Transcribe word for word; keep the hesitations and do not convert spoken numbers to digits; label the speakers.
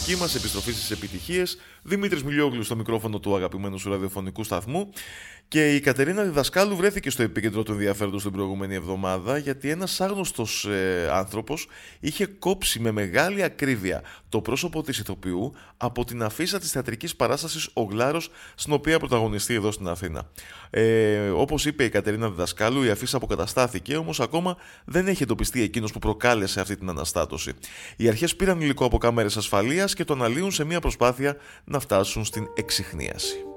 Speaker 1: μουσική μας επιστροφή στις επιτυχίες. Δημήτρης Μιλιόγλου στο μικρόφωνο του αγαπημένου σου ραδιοφωνικού σταθμού. Και η Κατερίνα Διδασκάλου βρέθηκε στο επίκεντρο του ενδιαφέροντος την προηγούμενη εβδομάδα, γιατί ένας άγνωστος ε, άνθρωπος είχε κόψει με μεγάλη ακρίβεια το πρόσωπο της ηθοποιού από την αφίσα της θεατρικής παράστασης «Ο Γλάρος», στην οποία πρωταγωνιστεί εδώ στην Αθήνα. Ε, όπως είπε η Κατερίνα Διδασκάλου, η αφίσα αποκαταστάθηκε, όμως ακόμα δεν έχει εντοπιστεί εκείνος που προκάλεσε αυτή την αναστάτωση. Οι αρχές πήραν υλικό από κάμερες ασφαλείας και το αναλύουν σε μια προσπάθεια να φτάσουν στην εξιχνίαση.